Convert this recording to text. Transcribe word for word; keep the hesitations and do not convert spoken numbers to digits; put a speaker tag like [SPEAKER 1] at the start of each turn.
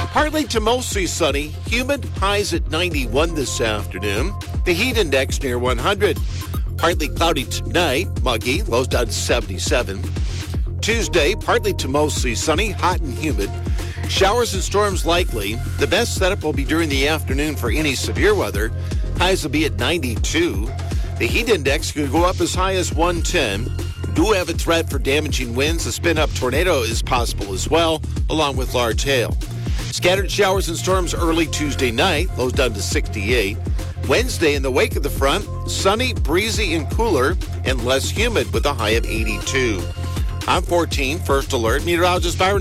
[SPEAKER 1] Partly to mostly sunny, humid, highs at ninety-one this afternoon. The heat index near one hundred. Partly cloudy tonight, muggy, lows down to seventy-seven. Tuesday, partly to mostly sunny, hot and humid. Showers and storms likely. The best setup will be during the afternoon for any severe weather. Highs will be at ninety-two. The heat index could go up as high as one ten. Do have a threat for damaging winds. A spin-up tornado is possible as well, along with large hail. Scattered showers and storms early Tuesday night, lows down to sixty-eight. Wednesday, in the wake of the front, sunny, breezy, and cooler, and less humid with a high of eighty-two. I'm fourteen, First Alert, meteorologist Byron.